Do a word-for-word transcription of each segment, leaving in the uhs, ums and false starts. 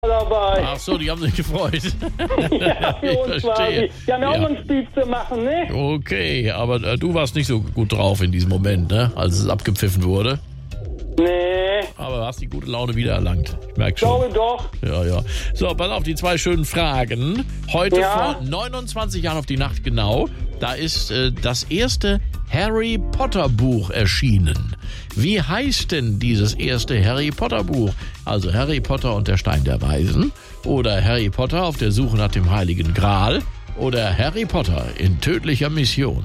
dabei. Ach so, die haben sich gefreut. Ja, für uns Ich quasi. verstehe. Die haben ja auch Ja. noch ein Spiel zu machen, ne? Okay, aber äh, du warst nicht so gut drauf in diesem Moment, ne? Als es abgepfiffen wurde. Nee, Aber du hast die gute Laune wieder erlangt. Ich merke schon. glaube doch. Ja, ja. So, pass auf, die zwei schönen Fragen. Heute Ja? vor neunundzwanzig Jahren auf die Nacht genau, da ist äh, das erste Harry Potter Buch erschienen. Wie heißt denn dieses erste Harry Potter Buch? Also Harry Potter und der Stein der Weisen oder Harry Potter auf der Suche nach dem Heiligen Gral oder Harry Potter in tödlicher Mission?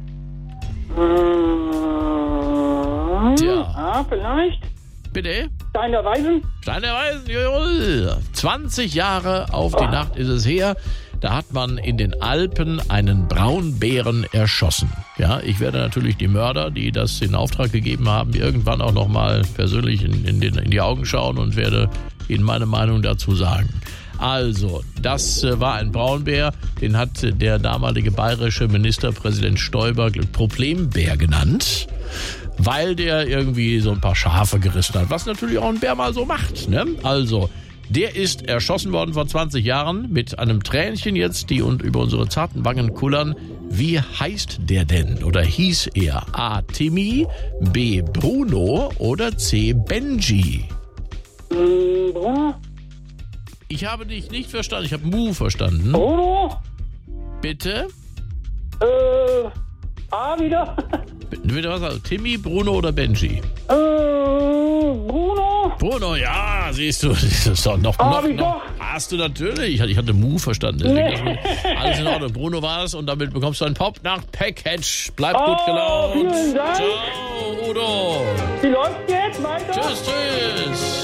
Hm, Tja. Ah, vielleicht? Bitte? Stein der Weisen? Stein der Weisen, jawohl. zwanzig Jahre auf die Oh. Nacht ist es her. Da hat man in den Alpen einen Braunbären erschossen. Ja, ich werde natürlich die Mörder, die das in Auftrag gegeben haben, irgendwann auch nochmal persönlich in, in, den, in die Augen schauen und werde Ihnen meine Meinung dazu sagen. Also, das äh, war ein Braunbär, den hat äh, der damalige bayerische Ministerpräsident Stoiber Problembär genannt, weil der irgendwie so ein paar Schafe gerissen hat, was natürlich auch ein Bär mal so macht, ne? Also, der ist erschossen worden vor zwanzig Jahren mit einem Tränchen jetzt, die und über unsere zarten Wangen kullern. Wie heißt der denn? Oder hieß er A. Timmy, B. Bruno oder C. Benji? Hm, Bruno? Ich habe dich nicht verstanden, ich habe Mu verstanden. Bruno? Bitte? Äh, A wieder? Bitte was? Also Timmy, Bruno oder Benji? äh, Bruno? Bruno, ja, siehst du, das ist doch noch, Ah, noch, wie noch. doch? Hast du natürlich. Ich hatte Mu verstanden. Deswegen nee. Alles in Ordnung. Bruno war es und damit bekommst du ein Pop-Nacht-Package. Bleib Oh, gut gelaunt. vielen Dank. Ciao, Udo. Wie läuft's jetzt? Weiter? Tschüss, tschüss.